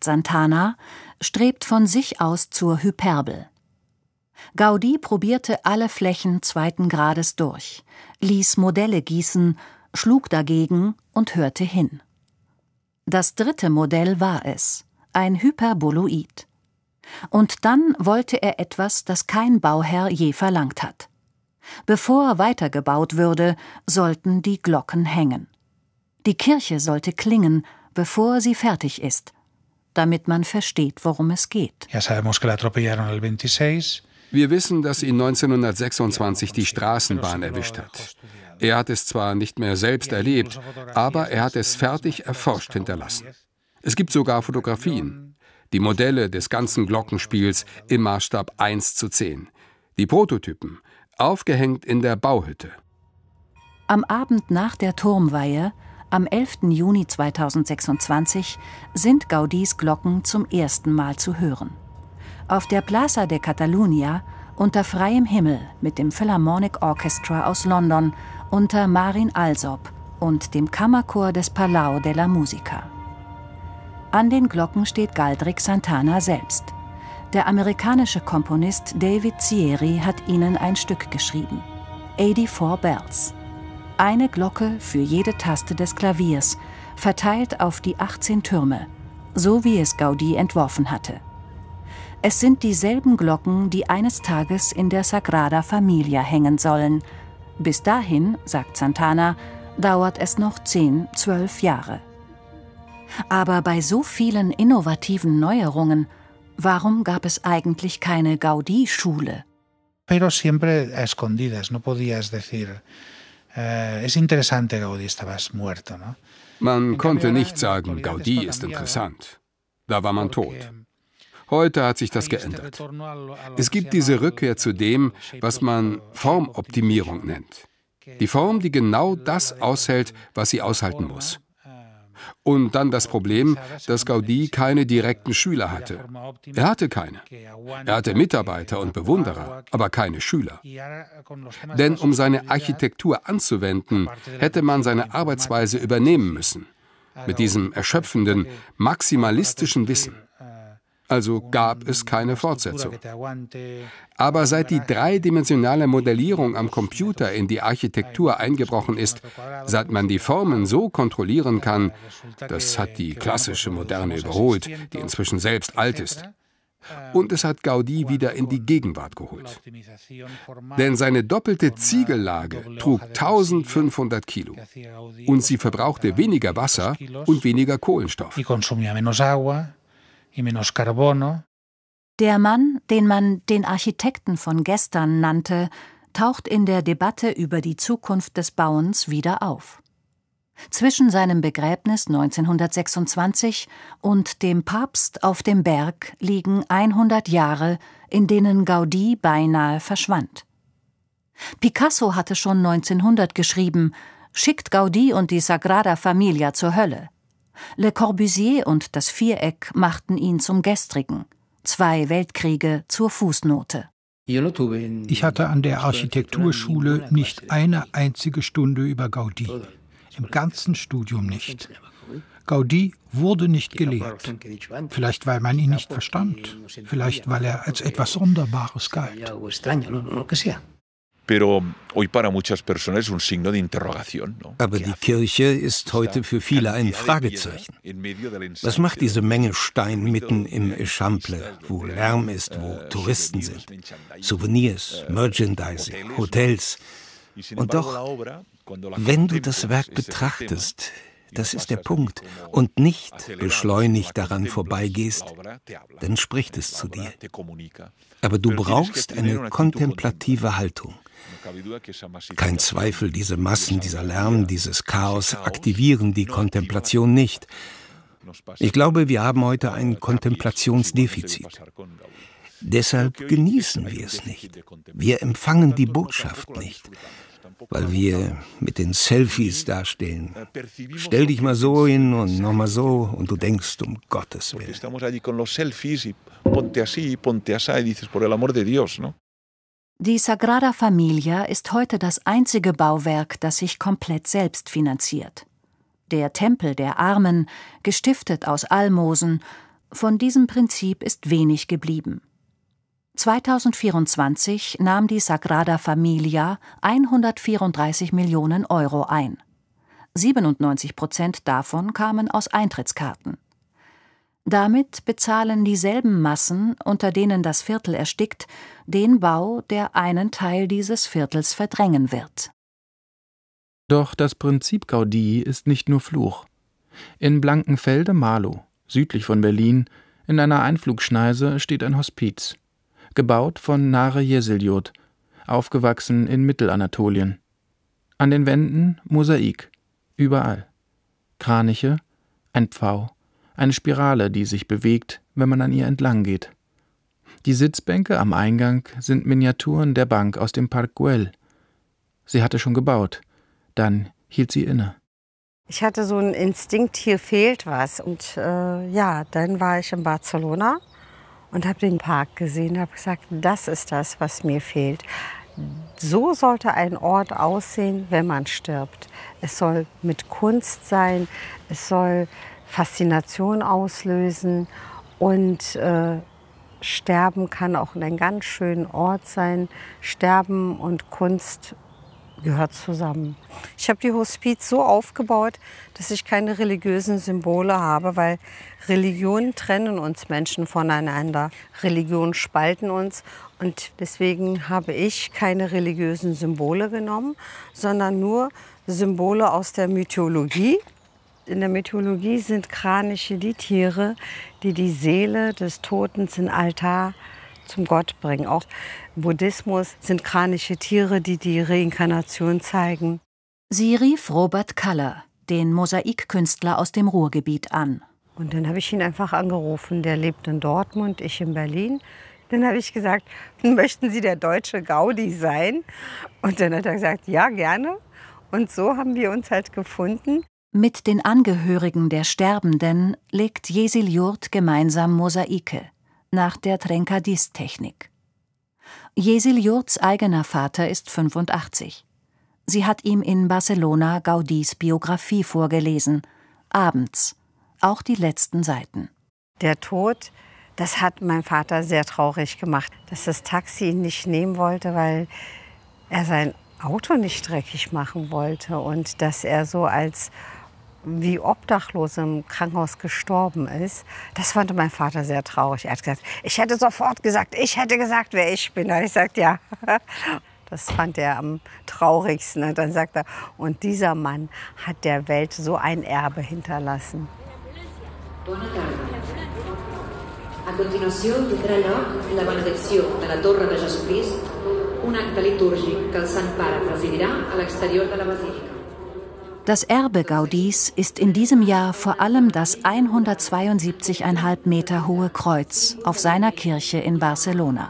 sagt Santana, strebt von sich aus zur Hyperbel. Gaudí probierte alle Flächen 2. Grades durch, ließ Modelle gießen, schlug dagegen und hörte hin. Das 3. Modell war es, ein Hyperboloid. Und dann wollte er etwas, das kein Bauherr je verlangt hat. Bevor weitergebaut würde, sollten die Glocken hängen. Die Kirche sollte klingen, bevor sie fertig ist, damit man versteht, worum es geht. Wir wissen, dass ihn 1926 die Straßenbahn erwischt hat. Er hat es zwar nicht mehr selbst erlebt, aber er hat es fertig erforscht hinterlassen. Es gibt sogar Fotografien. Die Modelle des ganzen Glockenspiels im Maßstab 1:10. Die Prototypen, aufgehängt in der Bauhütte. Am Abend nach der Turmweihe, am 11. Juni 2026, sind Gaudís Glocken zum ersten Mal zu hören. Auf der Plaça de Catalunya, unter freiem Himmel mit dem Philharmonic Orchestra aus London, unter Marin Alsop und dem Kammerchor des Palau de la Música. An den Glocken steht Galdric Santana selbst. Der amerikanische Komponist David Zieri hat ihnen ein Stück geschrieben. 84 Bells. Eine Glocke für jede Taste des Klaviers, verteilt auf die 18 Türme, so wie es Gaudí entworfen hatte. Es sind dieselben Glocken, die eines Tages in der Sagrada Familia hängen sollen. Bis dahin, sagt Santana, dauert es noch 10, 12 Jahre. Aber bei so vielen innovativen Neuerungen, warum gab es eigentlich keine Gaudí-Schule? Pero siempre a escondidas, no podías decir, es interesante, Gaudí, estabas muerto, ¿no? Man konnte nicht sagen, Gaudí ist interessant. Da war man tot. Heute hat sich das geändert. Es gibt diese Rückkehr zu dem, was man Formoptimierung nennt. Die Form, die genau das aushält, was sie aushalten muss. Und dann das Problem, dass Gaudí keine direkten Schüler hatte. Er hatte keine. Er hatte Mitarbeiter und Bewunderer, aber keine Schüler. Denn um seine Architektur anzuwenden, hätte man seine Arbeitsweise übernehmen müssen. Mit diesem erschöpfenden, maximalistischen Wissen. Also gab es keine Fortsetzung. Aber seit die dreidimensionale Modellierung am Computer in die Architektur eingebrochen ist, seit man die Formen so kontrollieren kann, das hat die klassische Moderne überholt, die inzwischen selbst alt ist. Und es hat Gaudí wieder in die Gegenwart geholt. Denn seine doppelte Ziegellage trug 1500 Kilo. Und sie verbrauchte weniger Wasser und weniger Kohlenstoff. Der Mann, den man den Architekten von gestern nannte, taucht in der Debatte über die Zukunft des Bauens wieder auf. Zwischen seinem Begräbnis 1926 und dem Papst auf dem Berg liegen 100 Jahre, in denen Gaudí beinahe verschwand. Picasso hatte schon 1900 geschrieben: Schickt Gaudí und die Sagrada Familia zur Hölle. Le Corbusier und das Viereck machten ihn zum Gestrigen, 2 Weltkriege zur Fußnote. Ich hatte an der Architekturschule nicht eine einzige Stunde über Gaudí. Im ganzen Studium nicht. Gaudí wurde nicht gelehrt. Vielleicht, weil man ihn nicht verstand. Vielleicht, weil er als etwas Sonderbares galt. Aber die Kirche ist heute für viele ein Fragezeichen. Was macht diese Menge Stein mitten im Eixample, wo Lärm ist, wo Touristen sind? Souvenirs, Merchandising, Hotels. Und doch, wenn du das Werk betrachtest, das ist der Punkt, und nicht beschleunigt daran vorbeigehst, dann spricht es zu dir. Aber du brauchst eine kontemplative Haltung. Kein Zweifel, diese Massen, dieser Lärm, dieses Chaos aktivieren die Kontemplation nicht. Ich glaube, wir haben heute ein Kontemplationsdefizit. Deshalb genießen wir es nicht. Wir empfangen die Botschaft nicht, weil wir mit den Selfies dastehen. Stell dich mal so hin und nochmal so und du denkst, um Gottes Willen. Die Sagrada Familia ist heute das einzige Bauwerk, das sich komplett selbst finanziert. Der Tempel der Armen, gestiftet aus Almosen, Von diesem Prinzip ist wenig geblieben. 2024 nahm die Sagrada Familia 134 Millionen Euro ein. 97% davon kamen aus Eintrittskarten. Damit bezahlen dieselben Massen, unter denen das Viertel erstickt, den Bau, der einen Teil dieses Viertels verdrängen wird. Doch das Prinzip Gaudí ist nicht nur Fluch. In Blankenfelde-Marlow, südlich von Berlin, in einer Einflugschneise steht ein Hospiz, gebaut von Nare Jeseljot, aufgewachsen in Mittelanatolien. An den Wänden Mosaik, überall. Kraniche, ein Pfau, eine Spirale, die sich bewegt, wenn man an ihr entlang geht. Die Sitzbänke am Eingang sind Miniaturen der Bank aus dem Park Güell. Sie hatte schon gebaut, dann hielt sie inne. Ich hatte so einen Instinkt, hier fehlt was. Und dann war ich in Barcelona und habe den Park gesehen und habe gesagt, das ist das, was mir fehlt. So sollte ein Ort aussehen, wenn man stirbt. Es soll mit Kunst sein, es soll Faszination auslösen und Sterben kann auch ein ganz schöner Ort sein. Sterben und Kunst gehört zusammen. Ich habe die Hospiz so aufgebaut, dass ich keine religiösen Symbole habe, weil Religionen trennen uns Menschen voneinander. Religionen spalten uns und deswegen habe ich keine religiösen Symbole genommen, sondern nur Symbole aus der Mythologie. In der Mythologie sind Kraniche die Tiere, die die Seele des Toten in Altar zum Gott bringen. Auch im Buddhismus sind Kraniche Tiere, die die Reinkarnation zeigen. Sie rief Robert Kaller, den Mosaikkünstler aus dem Ruhrgebiet, an. Und dann habe ich ihn einfach angerufen. Der lebt in Dortmund, ich in Berlin. Dann habe ich gesagt, möchten Sie der deutsche Gaudí sein? Und dann hat er gesagt, ja, gerne. Und so haben wir uns halt gefunden. Mit den Angehörigen der Sterbenden legt Jeseljurt gemeinsam Mosaike nach der Trencadís-Technik. Jeseljurts eigener Vater ist 85. Sie hat ihm in Barcelona Gaudís Biografie vorgelesen, abends, auch die letzten Seiten. Der Tod, das hat mein Vater sehr traurig gemacht, dass das Taxi ihn nicht nehmen wollte, weil er sein Auto nicht dreckig machen wollte und dass er so als wie obdachlos im Krankenhaus gestorben ist, das fand mein Vater sehr traurig. Er hat gesagt, ich hätte sofort gesagt, wer ich bin. Da habe ich gesagt, ja, das fand er am traurigsten. Und dann sagt er, und dieser Mann hat der Welt so ein Erbe hinterlassen. A continuació tindrà lloc la benedicció de la Torre de Jesucrist, un acte litúrgic que el Sant Pare presidirà a l'exterior de la Basílica. Das Erbe Gaudís ist in diesem Jahr vor allem das 172,5 Meter hohe Kreuz auf seiner Kirche in Barcelona.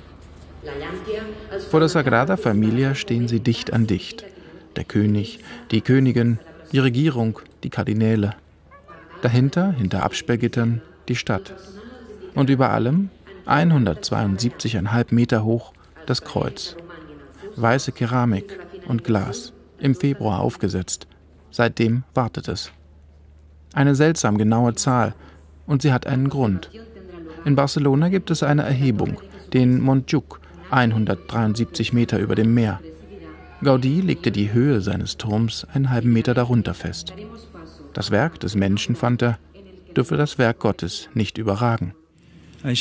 Vor der Sagrada Familia stehen sie dicht an dicht. Der König, die Königin, die Regierung, die Kardinäle. Dahinter, hinter Absperrgittern, die Stadt. Und über allem, 172,5 Meter hoch, das Kreuz. Weiße Keramik und Glas, im Februar aufgesetzt. Seitdem wartet es. Eine seltsam genaue Zahl, und sie hat einen Grund. In Barcelona gibt es eine Erhebung, den Montjuïc, 173 Meter über dem Meer. Gaudí legte die Höhe seines Turms einen halben Meter darunter fest. Das Werk des Menschen, fand er, dürfe das Werk Gottes nicht überragen. In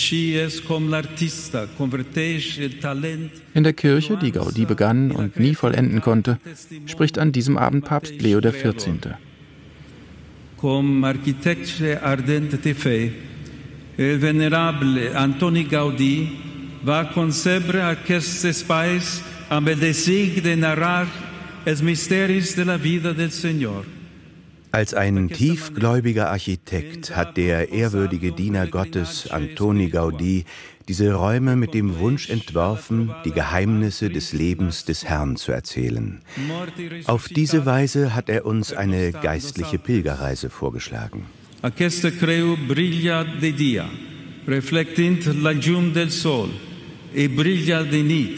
der Kirche, die Gaudí begann und nie vollenden konnte, spricht an diesem Abend Papst Leo XIV. Comme architecte ardente de fe, el venerable Antoni Gaudí va concebre aquest espais amb el desig de narrar els misteris de la vida del Señor. Als ein tiefgläubiger Architekt hat der ehrwürdige Diener Gottes, Antoni Gaudí, diese Räume mit dem Wunsch entworfen, die Geheimnisse des Lebens des Herrn zu erzählen. Auf diese Weise hat er uns eine geistliche Pilgerreise vorgeschlagen. Aquesta creu brilla de dia, reflectint la llum del sol, e brilla de nit,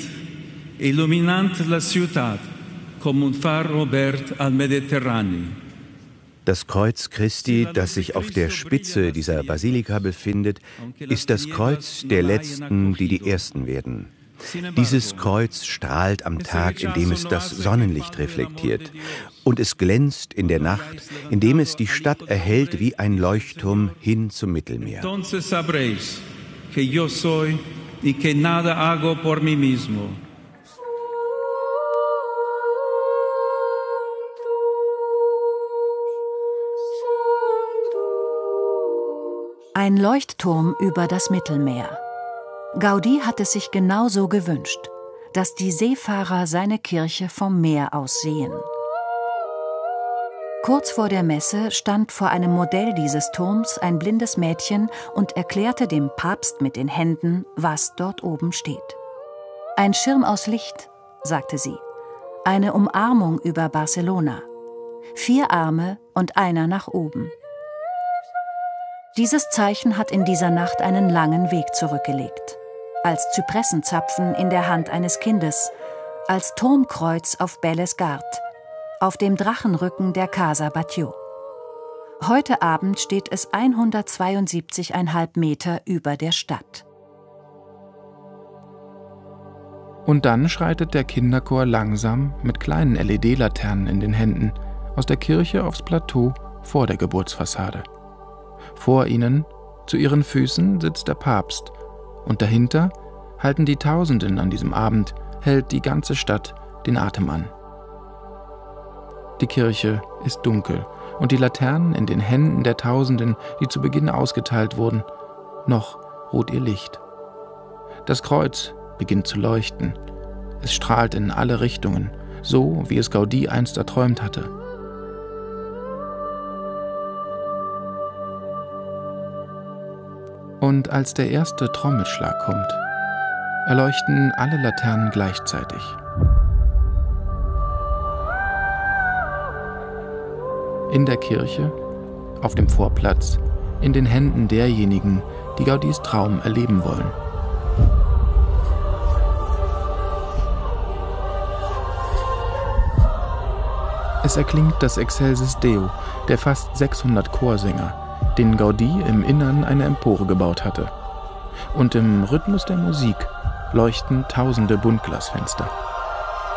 illuminant la ciutat, com un far obert al Mediterrani. Das Kreuz Christi, das sich auf der Spitze dieser Basilika befindet, ist das Kreuz der Letzten, die die Ersten werden. Dieses Kreuz strahlt am Tag, in dem es das Sonnenlicht reflektiert. Und es glänzt in der Nacht, indem es die Stadt erhellt wie ein Leuchtturm hin zum Mittelmeer. Ein Leuchtturm über das Mittelmeer. Gaudí hat es sich genauso gewünscht, dass die Seefahrer seine Kirche vom Meer aus sehen. Kurz vor der Messe stand vor einem Modell dieses Turms ein blindes Mädchen und erklärte dem Papst mit den Händen, was dort oben steht. Ein Schirm aus Licht, sagte sie, eine Umarmung über Barcelona, 4 Arme und einer nach oben. Dieses Zeichen hat in dieser Nacht einen langen Weg zurückgelegt. Als Zypressenzapfen in der Hand eines Kindes, als Turmkreuz auf Belles Gard, auf dem Drachenrücken der Casa Batlló. Heute Abend steht es 172,5 Meter über der Stadt. Und dann schreitet der Kinderchor langsam mit kleinen LED-Laternen in den Händen aus der Kirche aufs Plateau vor der Geburtsfassade. Vor ihnen, zu ihren Füßen, sitzt der Papst und dahinter halten die Tausenden an diesem Abend, hält die ganze Stadt den Atem an. Die Kirche ist dunkel und die Laternen in den Händen der Tausenden, die zu Beginn ausgeteilt wurden, noch ruht ihr Licht. Das Kreuz beginnt zu leuchten. Es strahlt in alle Richtungen, so wie es Gaudí einst erträumt hatte. Und als der erste Trommelschlag kommt, erleuchten alle Laternen gleichzeitig. In der Kirche, auf dem Vorplatz, in den Händen derjenigen, die Gaudís Traum erleben wollen. Es erklingt das Excelsis Deo der fast 600 Chorsänger, denen Gaudí im Innern eine Empore gebaut hatte. Und im Rhythmus der Musik leuchten tausende Buntglasfenster.